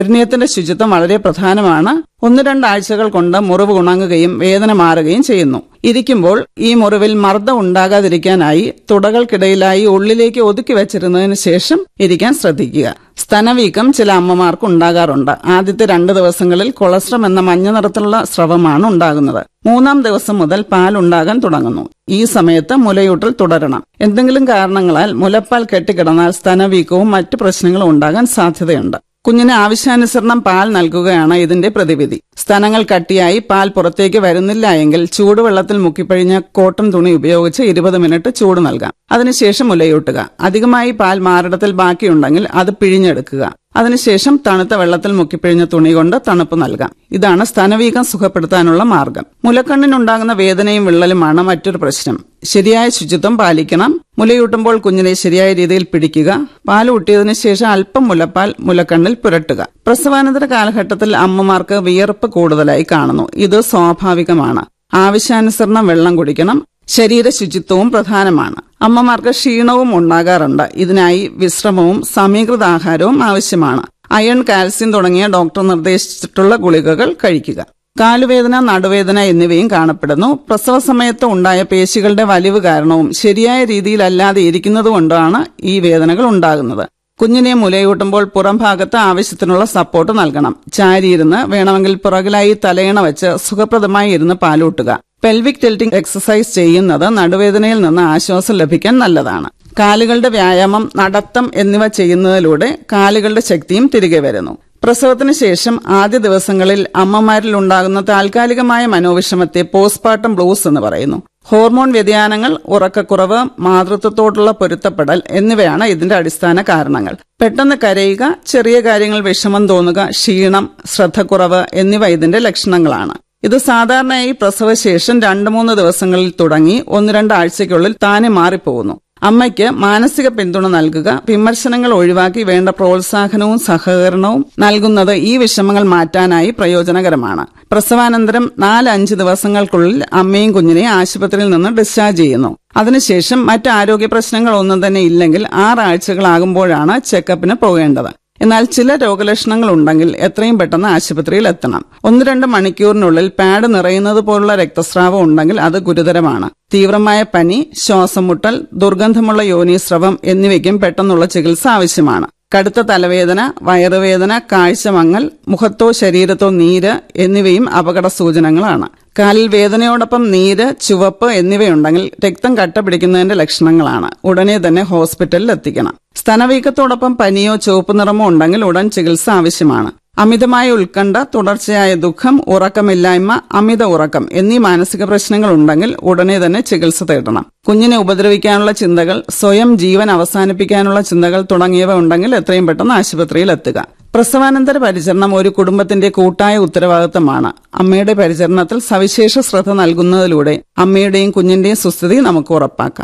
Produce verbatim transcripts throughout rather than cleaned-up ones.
പെരിനിയത്തിന്റെ ശുചിത്വം വളരെ പ്രധാനമാണ്. ഒന്ന് രണ്ടാഴ്ചകൾ കൊണ്ട് മുറിവ് ഉണങ്ങുകയും വേദന മാറുകയും ചെയ്യുന്നു. ഇരിക്കുമ്പോൾ ഈ മുറിവിൽ മർദ്ദം ഉണ്ടാകാതിരിക്കാനായി തുടകൾക്കിടയിലായി ഉള്ളിലേക്ക് ഒതുക്കി വെച്ചിരുന്നതിന് ശേഷം ഇരിക്കാൻ ശ്രദ്ധിക്കുക. സ്തനവീക്കം ചില അമ്മമാർക്ക് ഉണ്ടാകാറുണ്ട്. ആദ്യത്തെ രണ്ട് ദിവസങ്ങളിൽ കൊളസ്ട്രം എന്ന മഞ്ഞ നിറത്തിലുള്ള സ്രവമാണ് ഉണ്ടാകുന്നത്. മൂന്നാം ദിവസം മുതൽ പാൽ ഉണ്ടാകാൻ തുടങ്ങുന്നു. ഈ സമയത്ത് മുലയൂട്ടൽ തുടരണം. എന്തെങ്കിലും കാരണങ്ങളാൽ മുലപ്പാൽ കെട്ടിക്കിടന്നാൽ സ്തനവീക്കവും മറ്റു പ്രശ്നങ്ങളും ഉണ്ടാകാൻ സാധ്യതയുണ്ട്. കുഞ്ഞിന് ആവശ്യാനുസരണം പാൽ നൽകുകയാണ് ഇതിന്റെ പ്രതിവിധി. സ്തനങ്ങൾ കട്ടിയായി പാൽ പുറത്തേക്ക് വരുന്നില്ല എങ്കിൽ ചൂടുവെള്ളത്തിൽ മുക്കിപ്പിഴിഞ്ഞ കോട്ടൺ തുണി ഉപയോഗിച്ച് ഇരുപത് മിനിറ്റ് ചൂട് നൽകാം. അതിനുശേഷം മുലയൂട്ടുക. അധികമായി പാൽ മാറിടത്തിൽ ബാക്കിയുണ്ടെങ്കിൽ അത് പിഴിഞ്ഞെടുക്കുക. അതിനുശേഷം തണുത്ത വെള്ളത്തിൽ മുക്കിപ്പിഴിഞ്ഞ തുണി കൊണ്ട് തണുപ്പ് നൽകാം. ഇതാണ് സ്തനവീകം സുഖപ്പെടുത്താനുള്ള മാർഗം. മുലക്കണ്ണിനുണ്ടാകുന്ന വേദനയും വിള്ളലുമാണ് മറ്റൊരു പ്രശ്നം. ശരിയായ ശുചിത്വം പാലിക്കണം. മുലയൂട്ടുമ്പോൾ കുഞ്ഞിനെ ശരിയായ രീതിയിൽ പിടിക്കുക. പാൽ ഊട്ടിയതിനു ശേഷം അല്പം മുലപ്പാൽ മുലക്കണ്ണിൽ പുരട്ടുക. പ്രസവാനന്തര കാലഘട്ടത്തിൽ അമ്മമാർക്ക് വിയർപ്പ് കൂടുതലായി കാണുന്നു. ഇത് സ്വാഭാവികമാണ്. ആവശ്യാനുസരണം വെള്ളം കുടിക്കണം. ശരീര ശുചിത്വവും പ്രധാനമാണ്. അമ്മമാർക്ക് ക്ഷീണവും ഉണ്ടാകാറുണ്ട്. ഇതിനായി വിശ്രമവും സമീകൃത ആഹാരവും ആവശ്യമാണ്. അയൺ, കാൽസ്യം തുടങ്ങിയ ഡോക്ടർ നിർദ്ദേശിച്ചിട്ടുള്ള ഗുളികകൾ കഴിക്കുക. കാലുവേദന, നടുവേദന എന്നിവയും കാണപ്പെടുന്നു. പ്രസവ സമയത്ത് ഉണ്ടായ പേശികളുടെ വലിവ് കാരണവും ശരിയായ രീതിയിലല്ലാതെ ഇരിക്കുന്നതുകൊണ്ടാണ് ഈ വേദനകൾ ഉണ്ടാകുന്നത്. കുഞ്ഞിനെ മുലയൂട്ടുമ്പോൾ പുറം ഭാഗത്ത് ആവശ്യത്തിനുള്ള സപ്പോർട്ട് നൽകണം. ചാരിയിരുന്ന് വേണമെങ്കിൽ പുറകിലായി തലയണ വെച്ച് സുഖപ്രദമായി ഇരുന്ന് പാലൂട്ടുക. പെൽവിക് ടിൽറ്റിംഗ് എക്സസൈസ് ചെയ്യുന്നത് നടുവേദനയിൽ നിന്ന് ആശ്വാസം ലഭിക്കാൻ നല്ലതാണ്. കാലുകളുടെ വ്യായാമം, നടത്തം എന്നിവ ചെയ്യുന്നതിലൂടെ കാലുകളുടെ ശക്തിയും തിരികെ വരുന്നു. പ്രസവത്തിന് ശേഷം ആദ്യ ദിവസങ്ങളിൽ അമ്മമാരിൽ ഉണ്ടാകുന്ന താൽക്കാലികമായ മനോവിഷമത്തെ പോസ്റ്റ്പാർട്ടം ബ്ലൂസ് എന്ന് പറയുന്നു. ഹോർമോൺ വ്യതിയാനങ്ങൾ, ഉറക്കക്കുറവ്, മാതൃത്വത്തോടുള്ള പൊരുത്തപ്പെടൽ എന്നിവയാണ് ഇതിന്റെ അടിസ്ഥാന കാരണങ്ങൾ. പെട്ടെന്ന് കരയുക, ചെറിയ കാര്യങ്ങൾ വിഷമം തോന്നുക, ക്ഷീണം, ശ്രദ്ധക്കുറവ് എന്നിവ ഇതിന്റെ ലക്ഷണങ്ങളാണ്. ഇത് സാധാരണയായി പ്രസവശേഷം രണ്ടു മൂന്ന് ദിവസങ്ങളിൽ തുടങ്ങി ഒന്ന് രണ്ടാഴ്ചയ്ക്കുള്ളിൽ താനെ മാറിപ്പോകുന്നു. അമ്മയ്ക്ക് മാനസിക പിന്തുണ നൽകുക. വിമർശനങ്ങൾ ഒഴിവാക്കി വേണ്ട പ്രോത്സാഹനവും സഹകരണവും നൽകുന്നത് ഈ വിഷമങ്ങൾ മാറ്റാനായി പ്രയോജനകരമാണ്. പ്രസവാനന്തരം നാല് അഞ്ച് ദിവസങ്ങൾക്കുള്ളിൽ അമ്മയും കുഞ്ഞിനെയും ആശുപത്രിയിൽ നിന്ന് ഡിസ്ചാർജ് ചെയ്യുന്നു. അതിനുശേഷം മറ്റ് ആരോഗ്യ പ്രശ്നങ്ങൾ ഒന്നും തന്നെ ഇല്ലെങ്കിൽ ആറാഴ്ചകളാകുമ്പോഴാണ് ചെക്കപ്പിന് പോകേണ്ടത്. എന്നാൽ ചില രോഗലക്ഷണങ്ങൾ ഉണ്ടെങ്കിൽ എത്രയും പെട്ടെന്ന് ആശുപത്രിയിൽ എത്തണം. ഒന്ന് രണ്ട് മണിക്കൂറിനുള്ളിൽ പാഡ് നിറയുന്നത് പോലുള്ള രക്തസ്രാവം ഉണ്ടെങ്കിൽ അത് ഗുരുതരമാണ്. തീവ്രമായ പനി, ശ്വാസം മുട്ടൽ, ദുർഗന്ധമുള്ള യോനീസ്രവം എന്നിവയ്ക്കും പെട്ടെന്നുള്ള ചികിത്സ ആവശ്യമാണ്. കടുത്ത തലവേദന, വയറുവേദന, കാഴ്ചമങ്ങൽ, മുഖത്തോ ശരീരത്തോ നീര് എന്നിവയും അപകട സൂചനകളാണ്. കാലിൽ വേദനയോടൊപ്പം നീര്, ചുവപ്പ് എന്നിവയുണ്ടെങ്കിൽ രക്തം കട്ട പിടിക്കുന്നതിന്റെ ലക്ഷണങ്ങളാണ്. ഉടനെ തന്നെ ഹോസ്പിറ്റലിൽ എത്തിക്കണം. സ്തനവീക്കത്തോടൊപ്പം പനിയോ ചുവപ്പ് നിറമോ ഉണ്ടെങ്കിൽ ഉടൻ ചികിത്സ ആവശ്യമാണ്. അമിതമായ ഉത്കണ്ഠ, തുടർച്ചയായ ദുഃഖം, ഉറക്കമില്ലായ്മ, അമിത ഉറക്കം എന്നീ മാനസിക പ്രശ്നങ്ങൾ ഉണ്ടെങ്കിൽ ഉടനെ തന്നെ ചികിത്സ തേടണം. കുഞ്ഞിനെ ഉപദ്രവിക്കാനുള്ള ചിന്തകൾ, സ്വയം ജീവൻ അവസാനിപ്പിക്കാനുള്ള ചിന്തകൾ തുടങ്ങിയവ ഉണ്ടെങ്കിൽ എത്രയും പെട്ടെന്ന് ആശുപത്രിയിൽ എത്തുക. പ്രസവാനന്തര പരിചരണം ഒരു കുടുംബത്തിന്റെ കൂട്ടായ ഉത്തരവാദിത്തമാണ്. അമ്മയുടെ പരിചരണത്തിൽ സവിശേഷ ശ്രദ്ധ നൽകുന്നതിലൂടെ അമ്മയുടെയും കുഞ്ഞിന്റെയും സുസ്ഥിതി നമുക്ക് ഉറപ്പാക്കാം.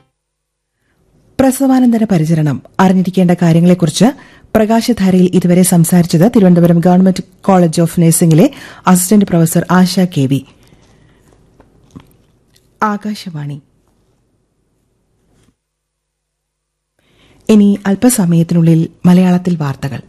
പ്രസവാനന്തര പരിചരണം അറിഞ്ഞിരിക്കേണ്ട കാര്യങ്ങളെക്കുറിച്ച് പ്രകാശധാരയിൽ ഇതുവരെ സംസാരിച്ചത് Thiruvananthapuram government college of നഴ്സിംഗിലെ assistant professor Asha K V. Akashvani. ഇനി അല്പസമയത്തിനുള്ളിൽ മലയാളത്തിൽ വാർത്തകൾ.